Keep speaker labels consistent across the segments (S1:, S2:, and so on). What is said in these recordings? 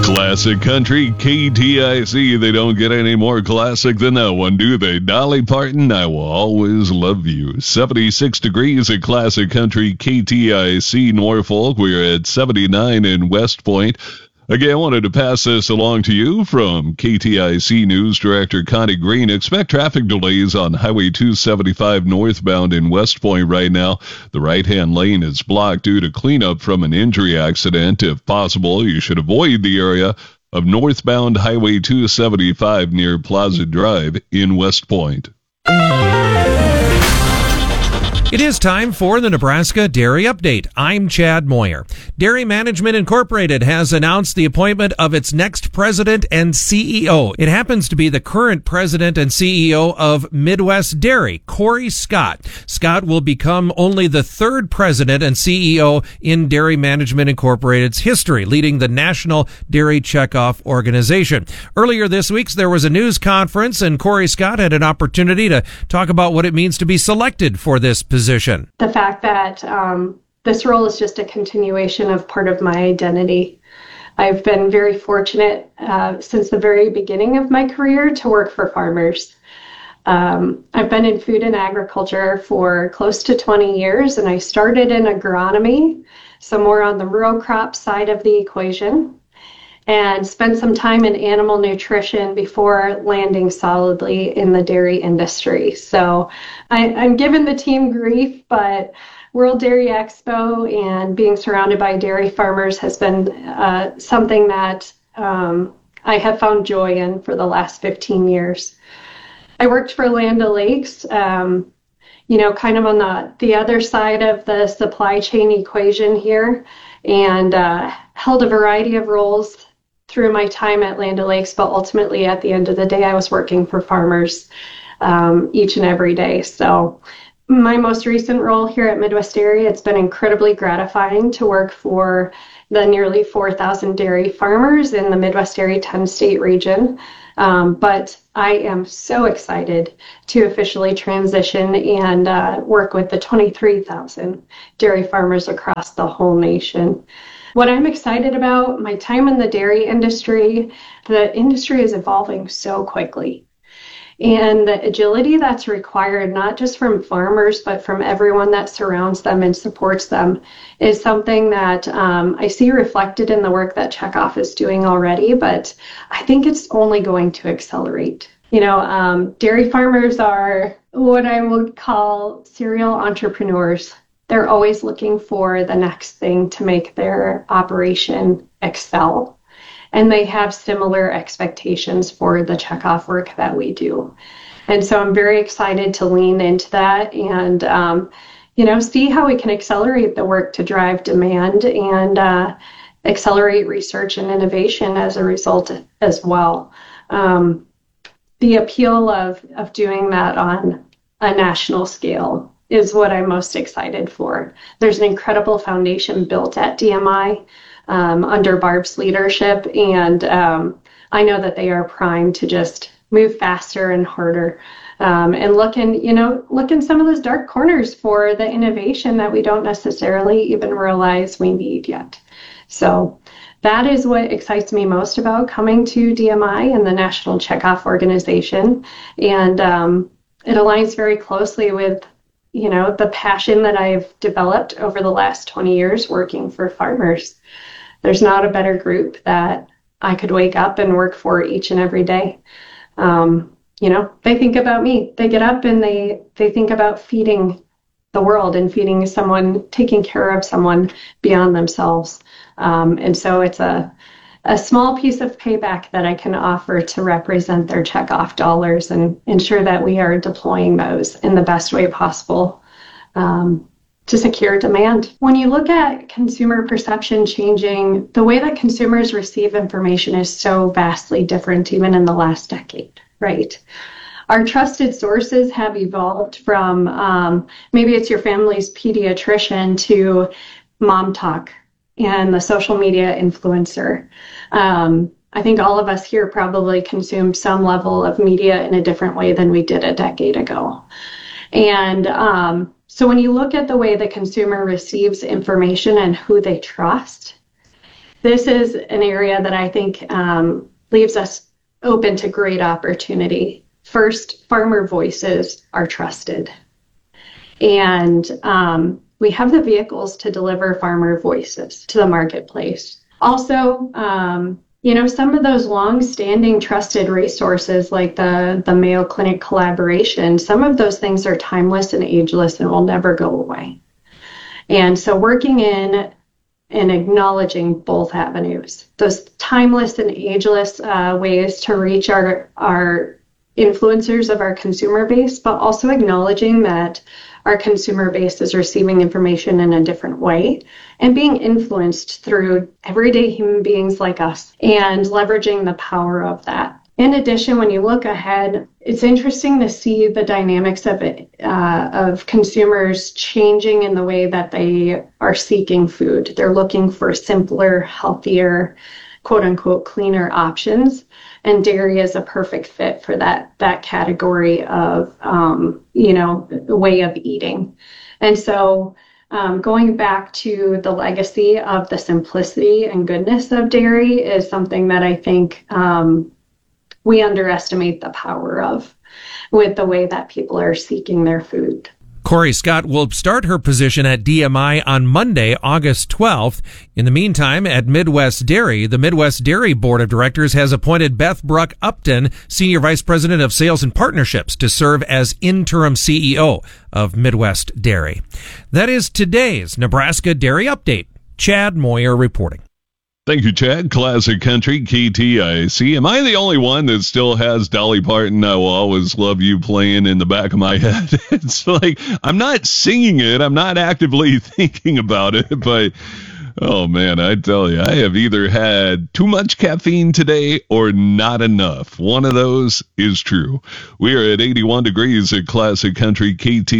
S1: Classic Country, KTIC. They don't get any more classic than that one, do they? Dolly Parton, I Will Always Love You. 76 degrees at Classic Country, KTIC, Norfolk. We're at 79 in West Point. Again, I wanted to pass this along to you from KTIC News Director Connie Green. Expect traffic delays on Highway 275 northbound in West Point right now. The right-hand lane is blocked due to cleanup from an injury accident. If possible, you should avoid the area of northbound Highway 275 near Plaza Drive in West Point.
S2: It is time for the Nebraska Dairy Update. I'm Chad Moyer. Dairy Management Incorporated has announced the appointment of its next president and CEO. It happens to be the current president and CEO of Midwest Dairy, Corey Scott. Scott will become only the third president and CEO in Dairy Management Incorporated's history, leading the National Dairy Checkoff Organization. Earlier this week, there was a news conference, and Corey Scott had an opportunity to talk about what it means to be selected for this position.
S3: The fact that this role is just a continuation of part of my identity. I've been very fortunate since the very beginning of my career to work for farmers. I've been in food and agriculture for close to 20 years, and I started in agronomy, so more on the row crop side of the equation, and spent some time in animal nutrition before landing solidly in the dairy industry. So I'm giving the team grief, but World Dairy Expo and being surrounded by dairy farmers has been something that I have found joy in for the last 15 years. I worked for Land O'Lakes, kind of on the other side of the supply chain equation here, and held a variety of roles through my time at Land O'Lakes, but ultimately at the end of the day, I was working for farmers each and every day. So my most recent role here at Midwest Dairy, it's been incredibly gratifying to work for the nearly 4,000 dairy farmers in the Midwest Dairy 10-state region. But I am so excited to officially transition and work with the 23,000 dairy farmers across the whole nation. What I'm excited about, my time in the dairy industry, the industry is evolving so quickly. And the agility that's required, not just from farmers, but from everyone that surrounds them and supports them, is something that I see reflected in the work that Checkoff is doing already, but I think it's only going to accelerate. Dairy farmers are what I would call serial entrepreneurs. They're always looking for the next thing to make their operation excel. And they have similar expectations for the checkoff work that we do. And so I'm very excited to lean into that and, see how we can accelerate the work to drive demand and accelerate research and innovation as a result as well. The appeal of doing that on a national scale is what I'm most excited for. There's an incredible foundation built at DMI under Barb's leadership, and I know that they are primed to just move faster and harder and look in some of those dark corners for the innovation that we don't necessarily even realize we need yet. So that is what excites me most about coming to DMI and the National Checkoff Organization, and it aligns very closely with the passion that I've developed over the last 20 years working for farmers. There's not a better group that I could wake up and work for each and every day. They think about me. They get up and they think about feeding the world and feeding someone, taking care of someone beyond themselves. And so it's a small piece of payback that I can offer to represent their checkoff dollars and ensure that we are deploying those in the best way possible to secure demand. When you look at consumer perception changing, the way that consumers receive information is so vastly different even in the last decade, right? Our trusted sources have evolved from maybe it's your family's pediatrician to Mom Talk and the social media influencer. I think all of us here probably consume some level of media in a different way than we did a decade ago. And so when you look at the way the consumer receives information and who they trust, this is an area that I think leaves us open to great opportunity. First, farmer voices are trusted. And we have the vehicles to deliver farmer voices to the marketplace. Also, some of those long-standing trusted resources like the Mayo Clinic collaboration, some of those things are timeless and ageless and will never go away. And so working in and acknowledging both avenues, those timeless and ageless ways to reach our influencers of our consumer base, but also acknowledging that our consumer base is receiving information in a different way and being influenced through everyday human beings like us and leveraging the power of that. In addition, when you look ahead, it's interesting to see the dynamics of consumers changing in the way that they are seeking food. They're looking for simpler, healthier, quote unquote, cleaner options. And dairy is a perfect fit for that category of, way of eating. And so going back to the legacy of the simplicity and goodness of dairy is something that I think we underestimate the power of with the way that people are seeking their food.
S2: Corey Scott will start her position at DMI on Monday, August 12th. In the meantime, at Midwest Dairy, the Midwest Dairy Board of Directors has appointed Beth Bruck Upton, Senior Vice President of Sales and Partnerships, to serve as interim CEO of Midwest Dairy. That is today's Nebraska Dairy Update. Chad Moyer reporting.
S1: Thank you, Chad. Classic Country, KTIC. Am I the only one that still has Dolly Parton, I Will Always Love You, playing in the back of my head? It's like, I'm not singing it. I'm not actively thinking about it. But, oh, man, I tell you, I have either had too much caffeine today or not enough. One of those is true. We are at 81 degrees at Classic Country,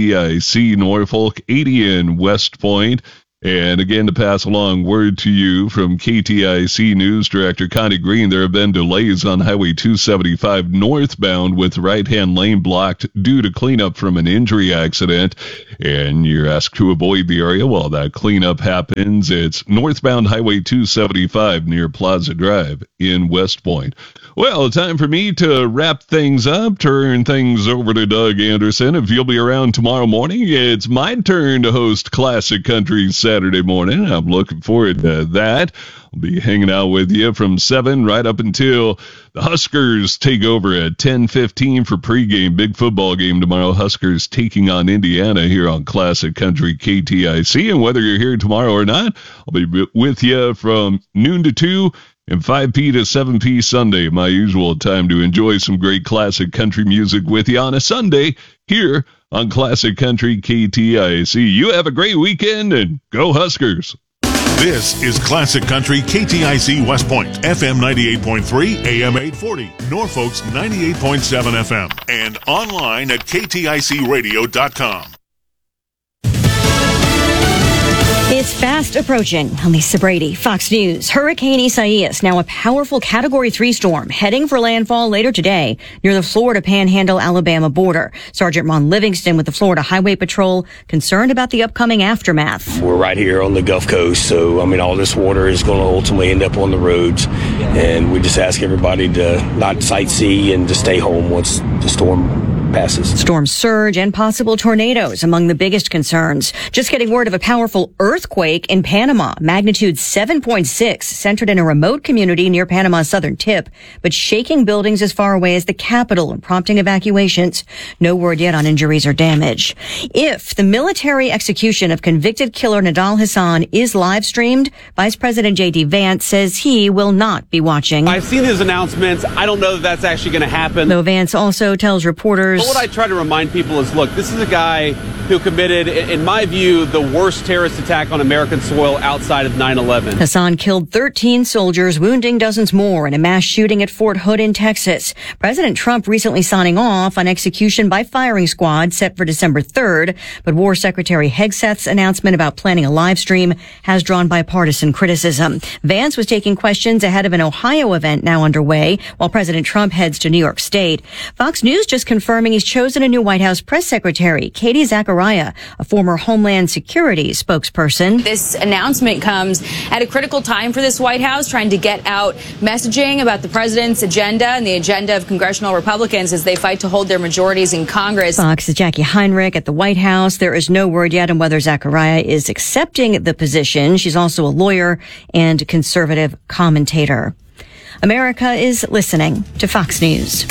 S1: KTIC, Norfolk, 80 in West Point. And again, to pass along word to you from KTIC News Director Connie Green, there have been delays on Highway 275 northbound with right-hand lane blocked due to cleanup from an injury accident. And you're asked to avoid the area while that cleanup happens. It's northbound Highway 275 near Plaza Drive in West Point. Well, time for me to wrap things up, turn things over to Doug Anderson. If you'll be around tomorrow morning, it's my turn to host Classic Country Saturday morning. I'm looking forward to that. I'll be hanging out with you from 7 right up until the Huskers take over at 10:15 for pregame. Big football game tomorrow. Huskers taking on Indiana here on Classic Country KTIC. And whether you're here tomorrow or not, I'll be with you from noon to 2 and 5p to 7p Sunday, my usual time to enjoy some great classic country music with you on a Sunday here on Classic Country KTIC. You have a great weekend and go Huskers.
S4: This is Classic Country KTIC West Point, FM 98.3, AM 840, Norfolk's 98.7 FM, and online at kticradio.com.
S5: It's fast approaching. I'm Lisa Brady, Fox News. Hurricane Isaias, now a powerful Category 3 storm, heading for landfall later today near the Florida Panhandle-Alabama border. Sergeant Ron Livingston with the Florida Highway Patrol concerned about the upcoming aftermath.
S6: We're right here on the Gulf Coast, so, all this water is going to ultimately end up on the roads, and we just ask everybody to not sightsee and to stay home once the storm passes.
S5: Storm surge and possible tornadoes among the biggest concerns. Just getting word of a powerful earthquake in Panama, magnitude 7.6, centered in a remote community near Panama's southern tip, but shaking buildings as far away as the capital and prompting evacuations. No word yet on injuries or damage. If the military execution of convicted killer Nidal Hasan is live streamed, Vice President J.D. Vance says he will not be watching.
S7: I've seen his announcements. I don't know that that's actually going to happen.
S5: Though Vance also tells reporters,
S7: but what I try to remind people is, look, this is a guy who committed, in my view, the worst terrorist attack on American soil outside of 9/11.
S5: Hasan killed 13 soldiers, wounding dozens more in a mass shooting at Fort Hood in Texas. President Trump recently signing off on execution by firing squad set for December 3rd. But War Secretary Hegseth's announcement about planning a live stream has drawn bipartisan criticism. Vance was taking questions ahead of an Ohio event now underway, while President Trump heads to New York State. Fox News just confirming confirming he's chosen a new White House press secretary, Katie Zachariah, a former Homeland Security spokesperson.
S8: This announcement comes at a critical time for this White House, trying to get out messaging about the president's agenda and the agenda of congressional Republicans as they fight to hold their majorities in Congress.
S5: Fox's Jackie Heinrich at the White House. There is no word yet on whether Zachariah is accepting the position. She's also a lawyer and conservative commentator. America is listening to Fox News.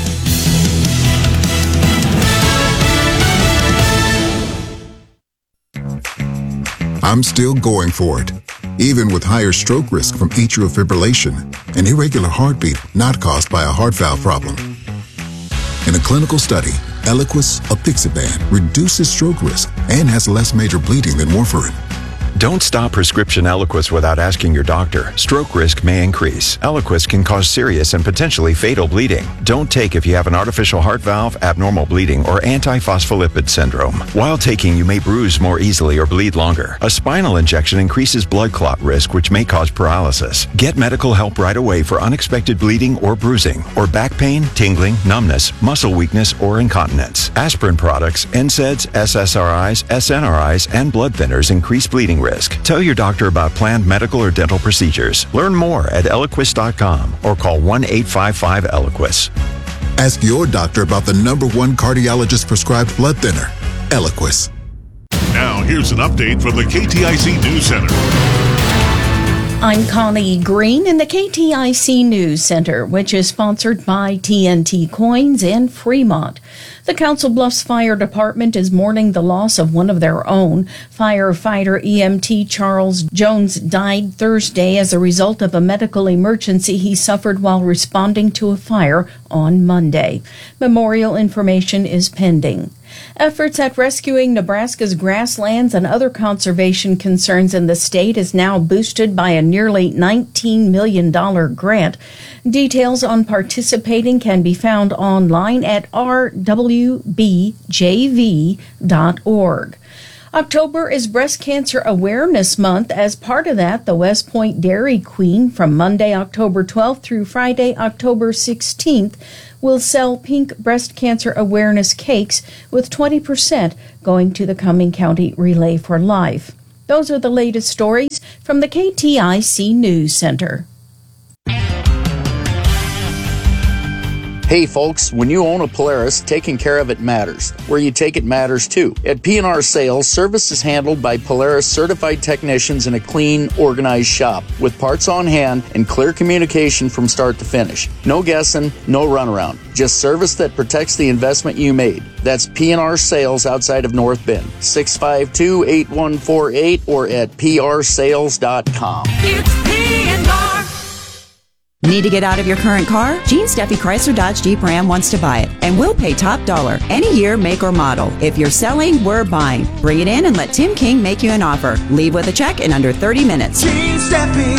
S9: I'm still going for it, even with higher stroke risk from atrial fibrillation, an irregular heartbeat not caused by a heart valve problem. In a clinical study, Eliquis apixaban reduces stroke risk and has less major bleeding than warfarin.
S10: Don't stop prescription Eliquis without asking your doctor. Stroke risk may increase. Eliquis can cause serious and potentially fatal bleeding. Don't take if you have an artificial heart valve, abnormal bleeding, or antiphospholipid syndrome. While taking, you may bruise more easily or bleed longer. A spinal injection increases blood clot risk, which may cause paralysis. Get medical help right away for unexpected bleeding or bruising, or back pain, tingling, numbness, muscle weakness, or incontinence. Aspirin products, NSAIDs, SSRIs, SNRIs, and blood thinners increase bleeding risk. Tell your doctor about planned medical or dental procedures. Learn more at Eliquis.com or call 1-855-ELIQUIS.
S9: Ask your doctor about the #1 cardiologist prescribed blood thinner, Eliquis.
S4: Now here's an update from the KTIC News Center.
S11: I'm Connie Green in the KTIC News Center, which is sponsored by TNT Coins and Fremont. The Council Bluffs Fire Department is mourning the loss of one of their own. Firefighter EMT Charles Jones died Thursday as a result of a medical emergency he suffered while responding to a fire on Monday. Memorial information is pending. Efforts at rescuing Nebraska's grasslands and other conservation concerns in the state is now boosted by a nearly $19 million grant. Details on participating can be found online at rwbjv.org. October is Breast Cancer Awareness Month. As part of that, the West Point Dairy Queen from Monday, October 12th through Friday, October 16th will sell pink breast cancer awareness cakes with 20% going to the Cumming County Relay for Life. Those are the latest stories from the KTIC News Center.
S12: Hey folks, when you own a Polaris, taking care of it matters. Where you take it matters too. At P&R Sales, service is handled by Polaris certified technicians in a clean, organized shop with parts on hand and clear communication from start to finish. No guessing, no runaround. Just service that protects the investment you made. That's P&R Sales outside of North Bend. 652-8148 or at prsales.com.
S13: It's P&R. Need to get out of your current car? Gene Steffi Chrysler Dodge Jeep Ram wants to buy it, and we'll pay top dollar, any year, make, or model. If you're selling, we're buying. Bring it in and let Tim King make you an offer. Leave with a check in under 30 minutes.
S14: Gene Steffi.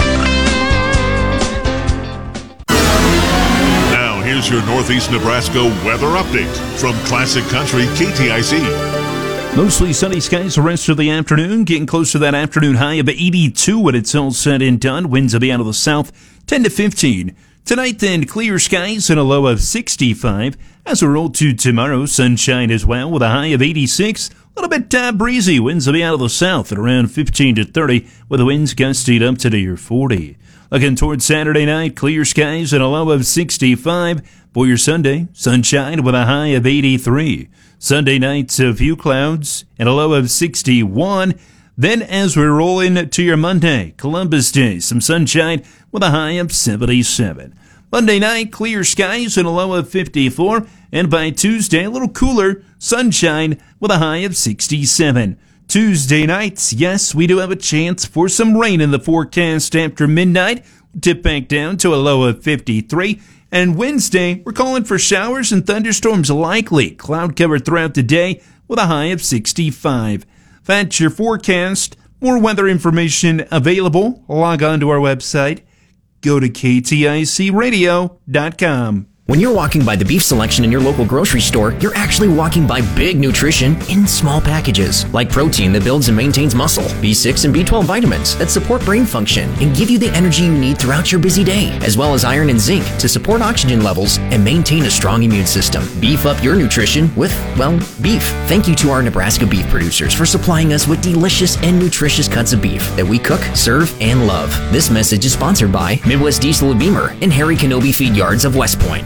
S4: Now here's your Northeast Nebraska weather update from Classic Country KTIC.
S15: Mostly sunny skies the rest of the afternoon, getting close to that afternoon high of 82 when it's all said and done. Winds will be out of the south, 10 to 15. Tonight then, clear skies and a low of 65. As we roll to tomorrow, sunshine as well with a high of 86. A little bit breezy. Winds will be out of the south at around 15 to 30 with the winds gusting up to near 40. Looking towards Saturday night, clear skies and a low of 65. For your Sunday, sunshine with a high of 83. Sunday night, a few clouds and a low of 61. Then as we roll into your Monday, Columbus Day, some sunshine with a high of 77. Monday night, clear skies and a low of 54. And by Tuesday, a little cooler, sunshine with a high of 67. Tuesday nights, yes, we do have a chance for some rain in the forecast after midnight. Dip back down to a low of 53. And Wednesday, we're calling for showers and thunderstorms likely. Cloud cover throughout the day with a high of 65. That's your forecast. More weather information available. Log on to our website. Go to kticradio.com.
S14: When you're walking by the beef selection in your local grocery store, you're actually walking by big nutrition in small packages, like protein that builds and maintains muscle, B6 and B12 vitamins that support brain function and give you the energy you need throughout your busy day, as well as iron and zinc to support oxygen levels and maintain a strong immune system. Beef up your nutrition with, well, beef. Thank you to our Nebraska beef producers for supplying us with delicious and nutritious cuts of beef that we cook, serve, and love. This message is sponsored by Midwest Diesel of Beamer and Harry Kenobi Feed Yards of West Point.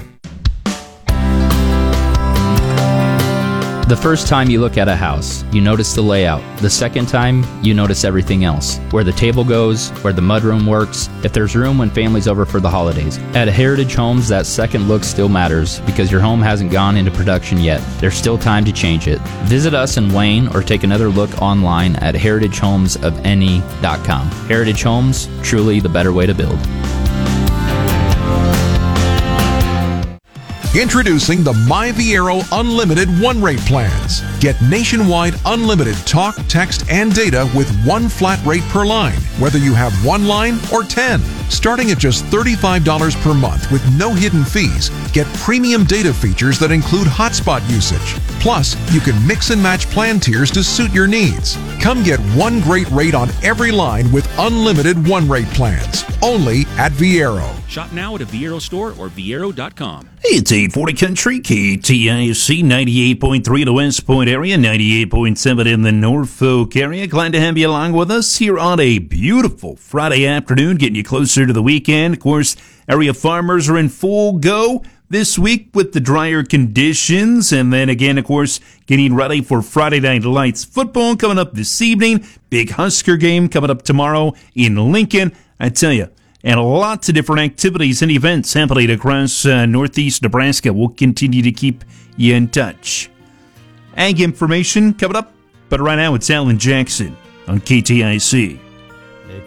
S16: The first time you look at a house, you notice the layout. The second time, you notice everything else. Where the table goes, where the mudroom works, if there's room when family's over for the holidays. At Heritage Homes, that second look still matters because your home hasn't gone into production yet. There's still time to change it. Visit us in Wayne or take another look online at heritagehomesofany.com. Heritage Homes, truly the better way to build.
S17: Introducing the My Viero Unlimited one-rate plans. Get nationwide unlimited talk, text, and data with one flat rate per line, whether you have one line or 10. Starting at just $35 per month with no hidden fees, get premium data features that include hotspot usage. Plus, you can mix and match plan tiers to suit your needs. Come get one great rate on every line with unlimited one-rate plans. Only at Viero.
S18: Shop now at a Viero store or Viero.com.
S15: It's 840 Country, KTIC 98.3 in the West Point area, 98.7 in the Norfolk area. Glad to have you along with us here on a beautiful Friday afternoon, getting you closer to the weekend. Of course, area farmers are in full go this week with the drier conditions. And then again, of course, getting ready for Friday Night Lights football coming up this evening. Big Husker game coming up tomorrow in Lincoln. I tell you, and lots of different activities and events happening across northeast Nebraska. We'll continue to keep you in touch. Ag information coming up, but right now it's Alan Jackson on KTIC.